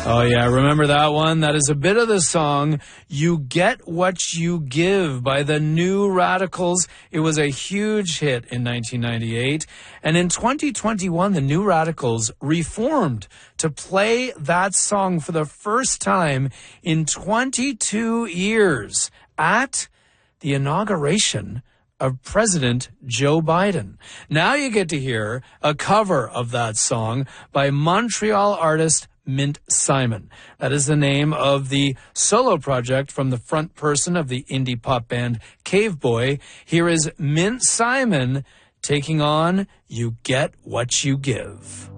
Oh, yeah. Remember that one? That is a bit of the song You Get What You Give by the New Radicals. It was a huge hit in 1998. And in 2021, the New Radicals reformed to play that song for the first time in 22 years at the inauguration of President Joe Biden. Now you get to hear a cover of that song by Montreal artist Mint Simon. That is the name of the solo project from the front person of the indie pop band Cave Boy. Here is Mint Simon taking on You Get What You Give.